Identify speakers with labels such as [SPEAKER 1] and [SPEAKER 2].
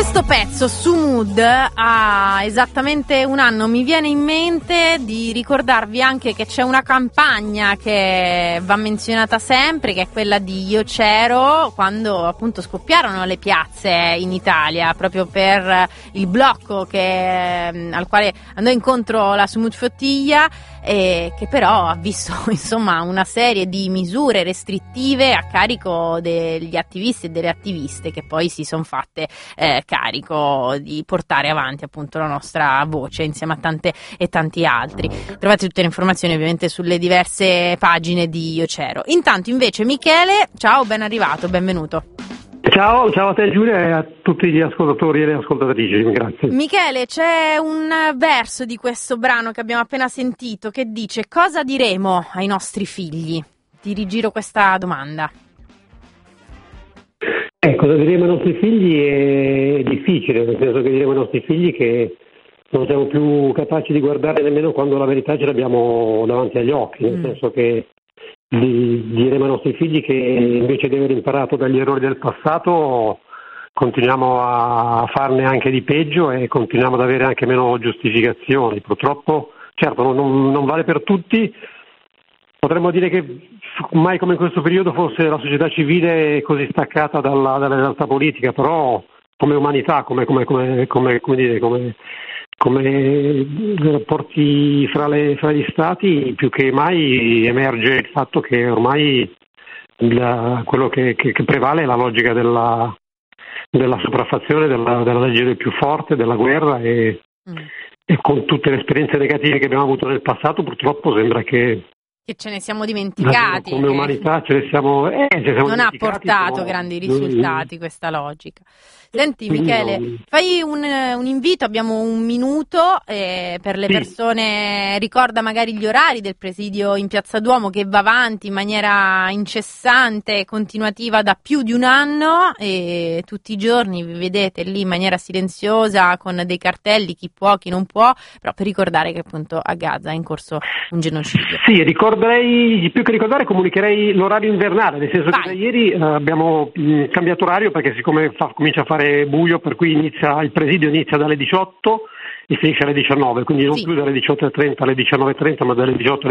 [SPEAKER 1] Questo pezzo su Mood ha esattamente un anno. Mi viene in mente di ricordarvi anche che c'è una campagna che va menzionata sempre, che è quella di Io c'ero, quando appunto scoppiarono le piazze in Italia proprio per il blocco al quale andò incontro la Sumut Flottiglia, che però ha visto insomma una serie di misure restrittive a carico degli attivisti e delle attiviste, che poi si sono fatte carico di portare avanti appunto la nostra voce insieme a tante e tanti altri. Trovate tutte le informazioni ovviamente sulle diverse pagine di Io c'ero. Intanto invece Michele, ciao, ben arrivato, benvenuto.
[SPEAKER 2] Ciao a te Giulia e a tutti gli ascoltatori e le ascoltatrici, grazie.
[SPEAKER 1] Michele, c'è un verso di questo brano che abbiamo appena sentito che dice: cosa diremo ai nostri figli? Ti rigiro questa domanda.
[SPEAKER 2] Cosa diremo ai nostri figli è difficile, nel senso che diremo ai nostri figli che non siamo più capaci di guardare nemmeno quando la verità ce l'abbiamo davanti agli occhi, nel senso che diremo ai nostri figli che invece di aver imparato dagli errori del passato continuiamo a farne anche di peggio e continuiamo ad avere anche meno giustificazioni. Purtroppo, certo, non vale per tutti. Potremmo dire che mai come in questo periodo fosse la società civile così staccata dalla realtà politica, però come umanità, come rapporti fra gli stati, più che mai emerge il fatto che ormai quello che prevale è la logica della sopraffazione, della legge del più forte, della guerra e con tutte le esperienze negative che abbiamo avuto nel passato purtroppo sembra che
[SPEAKER 1] ce ne siamo dimenticati.
[SPEAKER 2] Come umanità ce ne siamo
[SPEAKER 1] non ha portato grandi risultati questa logica. Senti Michele, fai un invito, abbiamo un minuto per le persone, ricorda magari gli orari del presidio in Piazza Duomo che va avanti in maniera incessante e continuativa da più di un anno e tutti i giorni vi vedete lì in maniera silenziosa con dei cartelli, chi può, chi non può, però per ricordare che appunto a Gaza è in corso un genocidio.
[SPEAKER 2] Sì, ricorderei, più che ricordare comunicherei l'orario invernale, nel senso che da ieri abbiamo cambiato orario perché siccome comincia a fare buio, per cui il presidio inizia dalle 18 e finisce alle 19, quindi non più dalle 18:30 alle 19:30 ma dalle 18